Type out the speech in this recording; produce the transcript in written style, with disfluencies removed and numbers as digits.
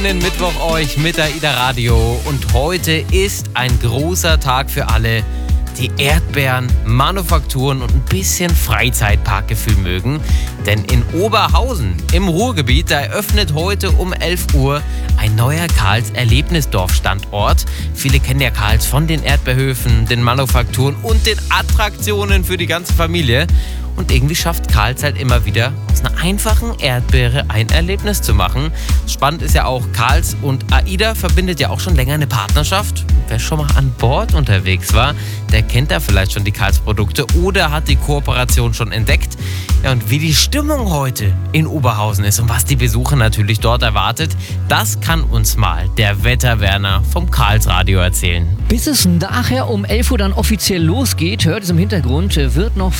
Mittwoch euch mit AIDA Radio und heute ist ein großer Tag für alle, die Erdbeeren, Manufakturen und ein bisschen Freizeitparkgefühl mögen. Denn in Oberhausen im Ruhrgebiet, da eröffnet heute um 11 Uhr ein neuer Karls Erlebnisdorf-Standort. Viele kennen ja Karls von den Erdbeerhöfen, den Manufakturen und den Attraktionen für die ganze Familie. Und irgendwie schafft Karls halt immer wieder, aus einer einfachen Erdbeere ein Erlebnis zu machen. Spannend ist ja auch, Karls und AIDA verbindet ja auch schon länger eine Partnerschaft. Wer schon mal an Bord unterwegs war, der kennt da vielleicht schon die Karls-Produkte oder hat die Kooperation schon entdeckt. Ja, und wie die Stimmung heute in Oberhausen ist und was die Besucher natürlich dort erwartet, das kann uns mal der Wetterwerner vom Karls Radio erzählen. Bis es nachher um 11 Uhr dann offiziell losgeht, hört es im Hintergrund, wird noch